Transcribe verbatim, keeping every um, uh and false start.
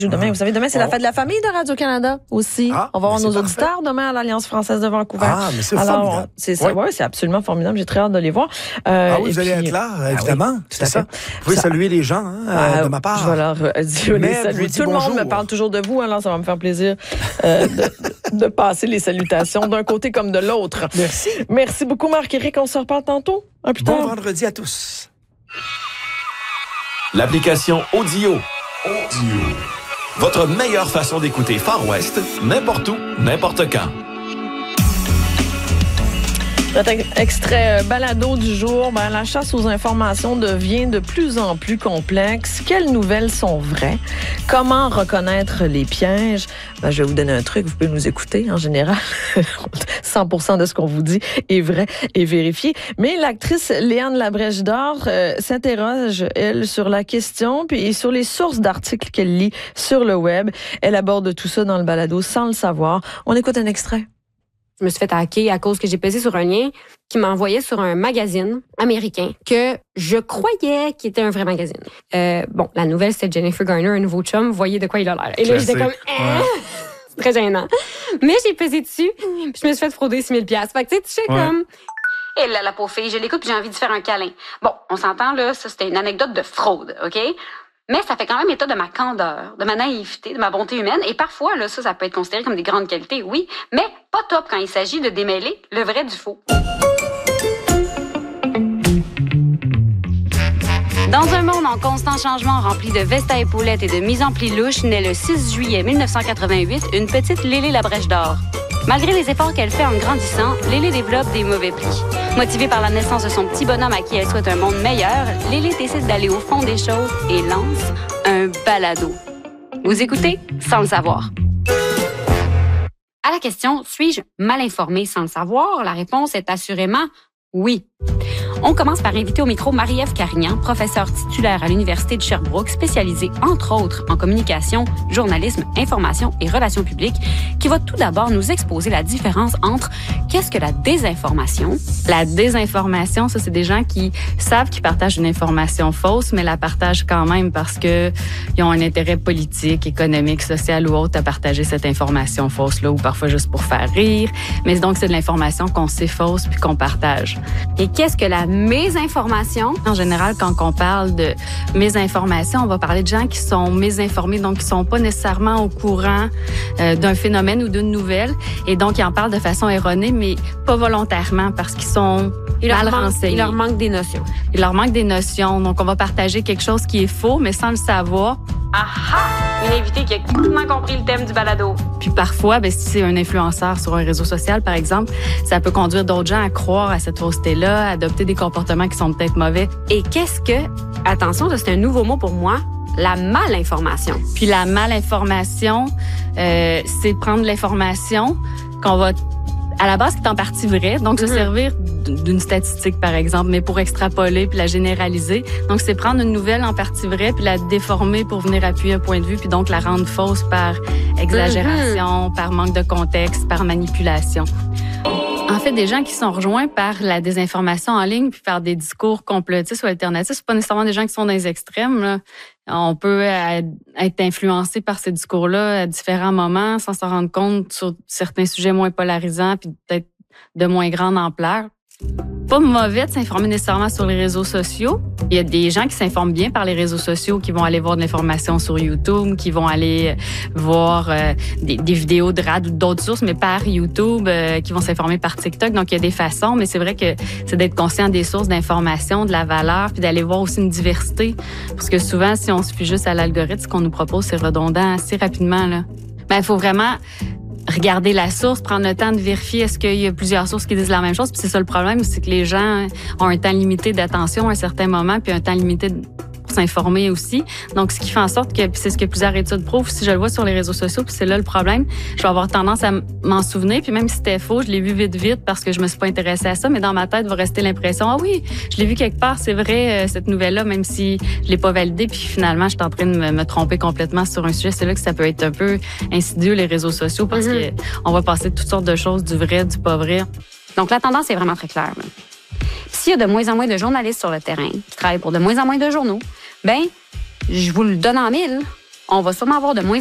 Demain, vous savez, demain, c'est oh. la fête de la famille de Radio-Canada aussi. Ah, on va avoir nos parfait. auditeurs demain à l'Alliance française de Vancouver. Ah, mais c'est Alors, formidable. C'est ça, ouais. ouais, c'est absolument formidable. J'ai très hâte de les voir. Euh, ah oui, vous allez puis, être là, évidemment. Ah oui, c'est ça. Vous pouvez ça. saluer les gens hein, ah, de ma part. Je vais leur euh, dire les saluer. Tout le monde bonjour. me parle toujours de vous, alors ça va me faire plaisir euh, de, de passer les salutations d'un côté comme de l'autre. Merci. Merci beaucoup, Marc-Éric. On se reparle tantôt. Un plus bon tard. vendredi à tous. L'application Audio. Audio. Votre meilleure façon d'écouter Far West, n'importe où, n'importe quand. Notre extrait balado du jour, ben, la chasse aux informations devient de plus en plus complexe. Quelles nouvelles sont vraies? Comment reconnaître les pièges? Ben, je vais vous donner un truc, vous pouvez nous écouter en général. cent pour cent de ce qu'on vous dit est vrai et vérifié. Mais l'actrice Léane Labrèche-Dor euh, s'interroge, elle, sur la question puis sur les sources d'articles qu'elle lit sur le web. Elle aborde tout ça dans le balado sans le savoir. On écoute un extrait. Je me suis fait hacker à cause que j'ai pesé sur un lien qui m'envoyait sur un magazine américain que je croyais qu'il était un vrai magazine. Euh, bon, la nouvelle, c'était Jennifer Garner, un nouveau chum. Vous voyez de quoi il a l'air. Et là, j'étais comme... Ah! Ouais. C'est très gênant. Mais j'ai pesé dessus, puis je me suis fait frauder six mille dollars. Fait que tu sais, tu sais, ouais. comme... Et là, la pauvre fille, je l'écoute, puis j'ai envie de faire un câlin. Bon, on s'entend, là, ça, c'était une anecdote de fraude, OK? Mais ça fait quand même état de ma candeur, de ma naïveté, de ma bonté humaine. Et parfois, là, ça, ça peut être considéré comme des grandes qualités, oui, mais pas top quand il s'agit de démêler le vrai du faux. Dans un monde en constant changement rempli de vestes à épaulettes et de mise en pli louche, naît le six juillet mille neuf cent quatre-vingt-huit une petite Lélé Labrèche-Dor. Malgré les efforts qu'elle fait en grandissant, Lélé développe des mauvais plis. Motivée par la naissance de son petit bonhomme à qui elle souhaite un monde meilleur, Lélé décide d'aller au fond des choses et lance un balado. Vous écoutez sans le savoir. À la question « Suis-je mal informée sans le savoir? » La réponse est assurément oui. On commence par inviter au micro Marie-Ève Carignan, professeure titulaire à l'Université de Sherbrooke, spécialisée entre autres en communication, journalisme, information et relations publiques, qui va tout d'abord nous exposer la différence entre qu'est-ce que la désinformation. La désinformation, ça, c'est des gens qui savent qu'ils partagent une information fausse, mais la partagent quand même parce que ils ont un intérêt politique, économique, social ou autre à partager cette information fausse-là, ou parfois juste pour faire rire. Mais donc, c'est de l'information qu'on sait fausse puis qu'on partage. Et qu'est-ce que la mésinformation? En général, quand on parle de mésinformation, on va parler de gens qui sont mésinformés, donc qui sont pas nécessairement au courant euh, d'un phénomène ou d'une nouvelle, et donc ils en parlent de façon erronée, mais pas volontairement, parce qu'ils sont il mal leur renseignés. Manque, il leur manque des notions. Il leur manque des notions, donc on va partager quelque chose qui est faux, mais sans le savoir. Aha! Une invitée qui a complètement compris le thème du balado. Puis parfois, ben, si c'est un influenceur sur un réseau social, par exemple, ça peut conduire d'autres gens à croire à cette fausseté-là, à adopter des comportements qui sont peut-être mauvais. Et qu'est-ce que, attention, ça c'est un nouveau mot pour moi, la malinformation. Puis la malinformation, euh, c'est prendre l'information qu'on va, à la base, qui est en partie vraie, donc se mm-hmm. servir d'une statistique, par exemple, mais pour extrapoler puis la généraliser. Donc, c'est prendre une nouvelle en partie vraie puis la déformer pour venir appuyer un point de vue puis donc la rendre fausse par exagération, mm-hmm. par manque de contexte, par manipulation. En fait, des gens qui sont rejoints par la désinformation en ligne puis par des discours complotistes ou alternatifs, c'est pas nécessairement des gens qui sont dans les extrêmes, là. On peut être influencé par ces discours-là à différents moments sans s'en rendre compte sur certains sujets moins polarisants puis peut-être de moins grande ampleur. Pas mauvais de s'informer nécessairement sur les réseaux sociaux. Il y a des gens qui s'informent bien par les réseaux sociaux, qui vont aller voir de l'information sur YouTube, qui vont aller voir euh, des, des vidéos de rad ou d'autres sources, mais par YouTube, euh, qui vont s'informer par TikTok. Donc, il y a des façons, mais c'est vrai que c'est d'être conscient des sources d'information, de la valeur, puis d'aller voir aussi une diversité. Parce que souvent, si on se fie juste à l'algorithme, ce qu'on nous propose, c'est redondant assez rapidement, là. Ben, il faut vraiment regarder la source, prendre le temps de vérifier est-ce qu'il y a plusieurs sources qui disent la même chose. Puis c'est ça le problème, c'est que les gens ont un temps limité d'attention à un certain moment, puis un temps limité de s'informer aussi. Donc, ce qui fait en sorte que, puis c'est ce que plusieurs études prouvent, si je le vois sur les réseaux sociaux, puis c'est là le problème, je vais avoir tendance à m'en souvenir, puis même si c'était faux, je l'ai vu vite, vite, parce que je me suis pas intéressée à ça, mais dans ma tête va rester l'impression, ah oui, je l'ai vu quelque part, c'est vrai, cette nouvelle-là, même si je l'ai pas validée, puis finalement, je suis en train de me, me tromper complètement sur un sujet. C'est là que ça peut être un peu insidieux, les réseaux sociaux, parce mm-hmm. qu'on va passer toutes sortes de choses, du vrai, du pas vrai. Donc, la tendance est vraiment très claire, là. S'il y a de moins en moins de journalistes sur le terrain, qui travaillent pour de moins en moins de journaux, ben, je vous le donne en mille, on va sûrement avoir de moins